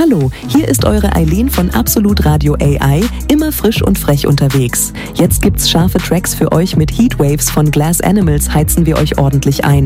Hallo, hier ist eure Eileen von Absolut Radio AI, immer frisch und frech unterwegs. Jetzt gibt's scharfe Tracks für euch. Mit Heatwaves von Glass Animals heizen wir euch ordentlich ein.